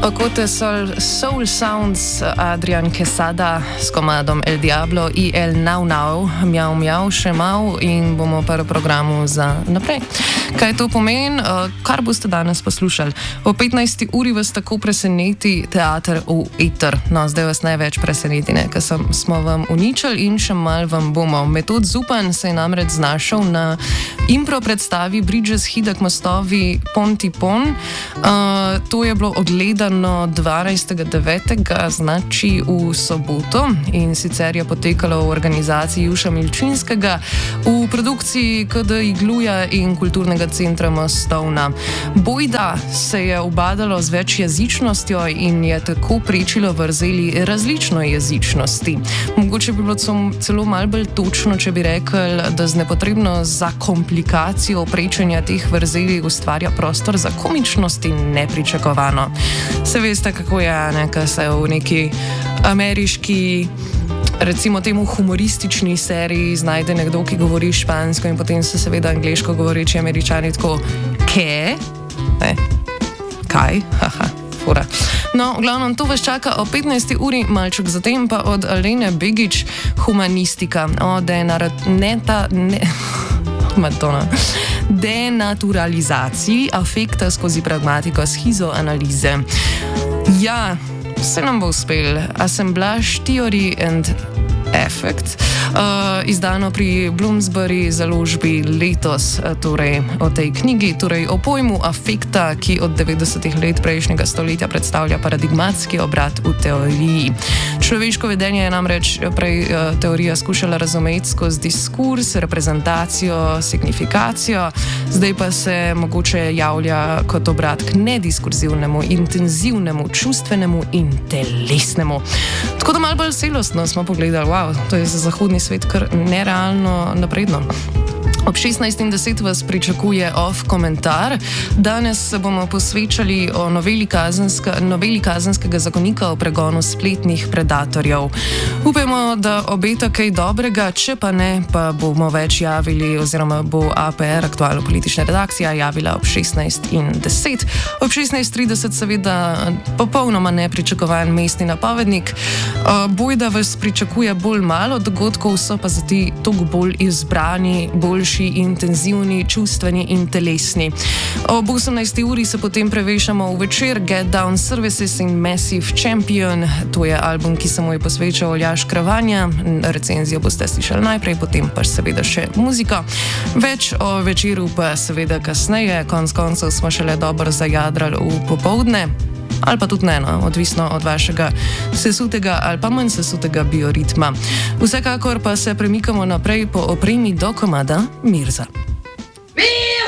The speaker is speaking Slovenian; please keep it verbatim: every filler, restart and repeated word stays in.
Okote Soul, Soul Sounds, Adrian Quesada s komadom El Diablo i El Now Now, mjav mjav, še mal in bomo pa v programu za naprej. Kaj to pomeni? Kar boste danes poslušali? O petnajsti uri vas tako preseneti teater v eter. No, zdaj vas največ preseneti, ne, ker smo vam uničili in še mal vam bomo. Metod Zupan se je namreč znašel na impro predstavi Bridges Hidak mostovi Ponti Pon. Uh, to je bilo ogledano dvanajstega devetega, znači v soboto, in sicer je potekalo v organizaciji Juša Milčinskega v produkciji K D Igluja in Kulturnega centra Mostovna. Bojda se je ubadalo z večjezičnostjo in je tako prečilo vrzeli različno jezičnosti. Mogoče bi bilo celo malo bolj točno, če bi rekli, da z nepotrebno zakomplikacijo prečenja teh vrzeli ustvarja prostor za komičnost in nepričakovano. Se veste, kako je, nekaj se v neki ameriški, recimo temu humoristični seriji znajde nekdo, ki govori špansko in potem se seveda angleško govoreči Američani tako, ke? Ne, kaj? Haha, fura. No, v glavnem, to vas čaka o petnajsti uri, malček zatem pa od Alene Begić, Humanistika, o denata... Ne, Madonna. Denaturalizaciji afekta skozi pragmatiko schizoanalize. Ja, se nam bo uspel. Assemblage Theory and Effect, uh, izdano pri Bloomsbury založbi letos, torej o tej knjigi, torej o pojmu afekta, ki od devetdesetih let prejšnjega stoletja predstavlja paradigmatski obrat v teoriji. Človeško vedenje je namreč prej uh, teorija skušala razumeti skozi diskurs, reprezentacijo, signifikacijo, zdaj pa se mogoče javlja kot obrat k nediskurzivnemu, intenzivnemu, čustvenemu in telesnemu. Tako da malo bolj celostno smo pogledali, wow, to je za zahodni svet kar nerealno napredno. Ob šestnajst in deset vas pričakuje off komentar. Danes se bomo posvečali o noveli, kazenska, noveli kazenskega zakonika o pregonu spletnih predatorjev. Upajmo, da obeta kaj dobrega, če pa ne, pa bomo več javili, oziroma bo A P R, aktualno politična redakcija, javila ob šestnajst in deset. Ob šestnajst trideset seveda popolnoma nepričakovan mestni napovednik. Bojda vas pričakuje bolj malo dogodkov, so pa zati toliko bolj izbrani, boljši, intenzivni, čustveni in telesni. Ob osemnajsti uri se potem prevešamo v večer Get Down Services in Massive Champion. To je album, ki se mu je posvečal Aljaž Kravanja. Recenzijo boste slišali najprej, potem pa seveda še muzika. Več o večeru pa seveda kasneje, konc koncev smo šele dobro zajadrali v popoldne. Ali pa tudi ne, no, odvisno od vašega sesutega ali pa manj sesutega bioritma. Vsekakor pa se premikamo naprej po opremi do komada Mirza.